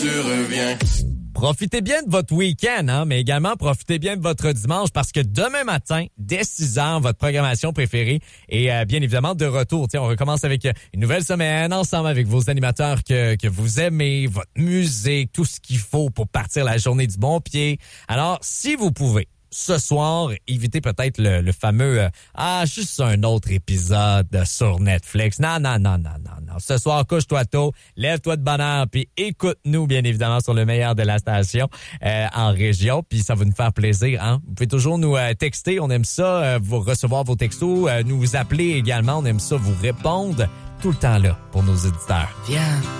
tu reviens. Profitez bien de votre week-end, hein, mais également profitez bien de votre dimanche parce que demain matin, dès 6h, votre programmation préférée est bien évidemment de retour. Tiens, on recommence avec une nouvelle semaine ensemble avec vos animateurs que vous aimez, votre musique, tout ce qu'il faut pour partir la journée du bon pied. Alors, si vous pouvez, ce soir, évitez peut-être le fameux juste un autre épisode sur Netflix. Non. Ce soir, couche-toi tôt, lève-toi de bonne heure, puis écoute-nous, bien évidemment, sur le meilleur de la station en région, puis ça va nous faire plaisir. Hein? Vous pouvez toujours nous texter, on aime ça, vous recevoir vos textos, nous appeler également, on aime ça, vous répondre tout le temps là pour nos auditeurs. Viens.